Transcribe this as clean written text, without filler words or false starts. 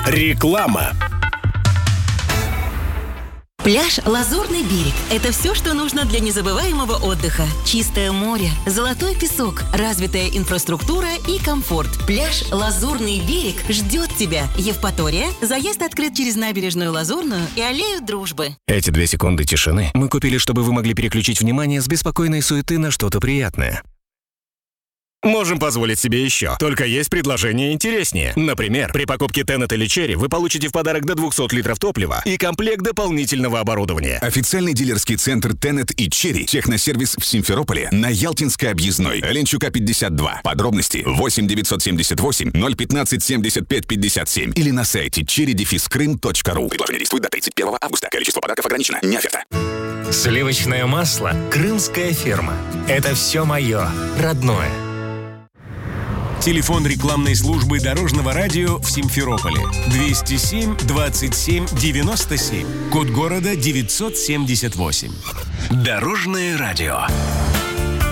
Реклама. Пляж «Лазурный берег» – это все, что нужно для незабываемого отдыха. Чистое море, золотой песок, развитая инфраструктура и комфорт. Пляж «Лазурный берег» ждет тебя. Евпатория. Заезд открыт через набережную Лазурную и аллею Дружбы. Эти 2 секунды тишины мы купили, чтобы вы могли переключить внимание с беспокойной суеты на что-то приятное. Можем позволить себе еще. Только есть предложение интереснее. Например, при покупке Tenet или Cherry вы получите в подарок до 200 литров топлива и комплект дополнительного оборудования. Официальный дилерский центр Tenet и Cherry. Техносервис в Симферополе на Ялтинской объездной. Ленчука 52. Подробности 8 978 015 75 57 или на сайте cherry-krym.ru. Предложение действует до 31 августа. Количество подарков ограничено. Не оферта. Сливочное масло «Крымская ферма». Это все мое, родное. Телефон рекламной службы Дорожного радио в Симферополе 207 27 97. Код города 978. Дорожное радио.